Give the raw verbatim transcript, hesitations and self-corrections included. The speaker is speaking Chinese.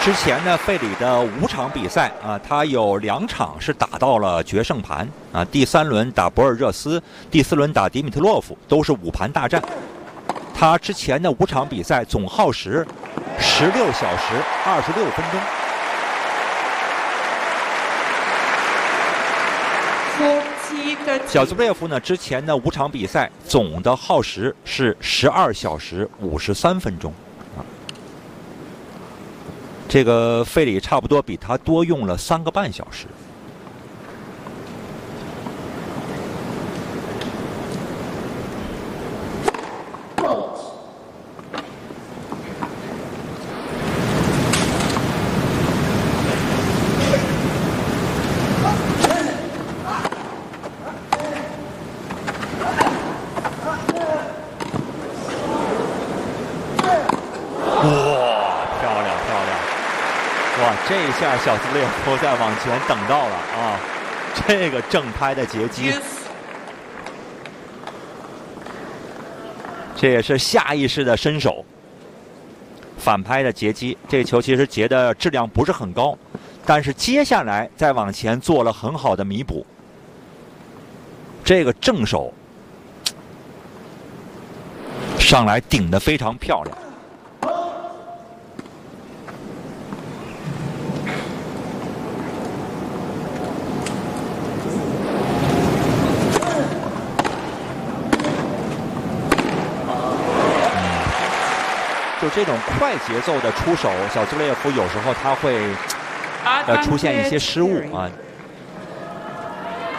之前呢，费里的五场比赛啊，他有两场是打到了决胜盘啊。第三轮打博尔热斯，第四轮打迪米特洛夫，都是五盘大战。他之前的五场比赛总耗时十六小时二十六分钟。小兹布列夫呢，之前的五场比赛总的耗时是十二小时五十三分钟。 这个费里差不多比他多用了三个半小时。哇，这一下小兹列夫在往前等到了啊！这个正拍的截击，这也是下意识的伸手反拍的截击。这个球其实截的质量不是很高，但是接下来再往前做了很好的弥补。这个正手上来顶得非常漂亮。 就这种快节奏的出手，小兹列夫有时候他会呃出现一些失误啊。